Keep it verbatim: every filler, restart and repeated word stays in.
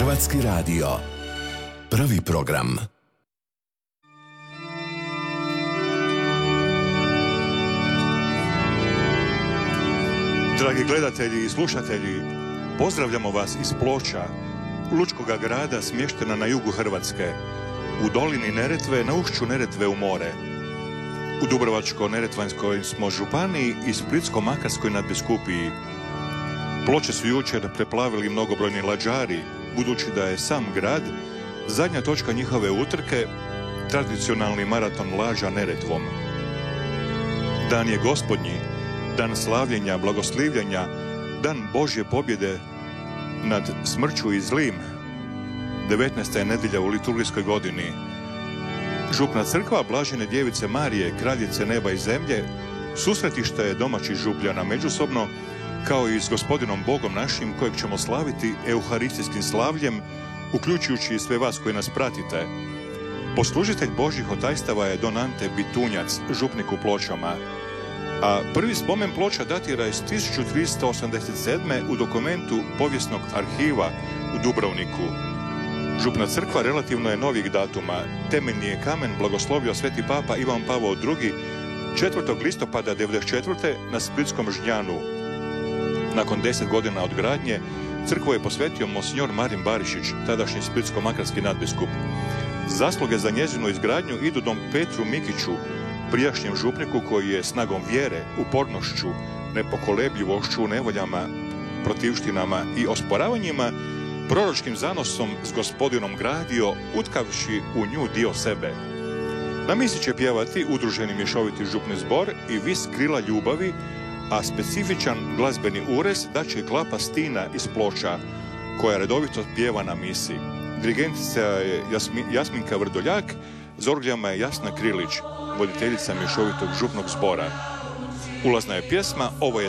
Hrvatski radio. Prvi program. Dragi gledatelji i slušatelji, pozdravljamo vas iz Ploča, lučkoga grada smještena na jugu Hrvatske, u dolini Neretve, na ušću Neretve u more. U Dubrovačko-neretvanskoj smo županiji i Splitsko-makarskoj nadbiskupiji. Ploče su jučer preplavili mnogobrojni lađari, budući da je sam grad zadnja točka njihove utrke, tradicionalni maraton lađa Neretvom. Dan je Gospodnji, dan slavljenja, blagoslivljenja, dan Božje pobjede nad smrću i zlim. devetnaesta je nedjelja u liturgijskoj godini. Župna crkva Blažene djevice Marije, kraljice neba i zemlje, susretište je domaćih župljana međusobno, kao i s Gospodinom Bogom našim, kojeg ćemo slaviti euharistijskim slavljem, uključujući i sve vas koji nas pratite. Poslužitelj Božjih otajstava je Don Ante Bitunjac, župnik u Pločama, a prvi spomen Ploča datira iz tisuću tristo osamdeset sedme. u dokumentu Povijesnog arhiva u Dubrovniku. Župna crkva relativno je novih datuma. Temeljni je kamen blagoslovio sveti papa Ivan Pavao drugi. četvrtog listopada devedeset četvrte. na Splitskom Žnjanu. Nakon deset godina od gradnje, crkvu je posvetio monsignor Marin Barišić, tadašnji splitsko-makarski nadbiskup. Zasluge za njezinu izgradnju idu dom Petru Mikiću, prijašnjem župniku koji je snagom vjere, upornošću, nepokolebljivošću, nevoljama, protivštinama i osporavanjima, proročkim zanosom s Gospodinom gradio, utkavši u nju dio sebe. Na misi će pjevati udruženi mješoviti župni zbor i vis krila ljubavi, a specifičan glazbeni urez daće klapa Stina iz Ploča, koja redovito pjeva na misi. Dirigentica je Jasmi, Jasminka Vrdoljak, za orgljama je Jasna Krilić, voditeljica mješovitog župnog zbora. Ulazna je pjesma Ovo je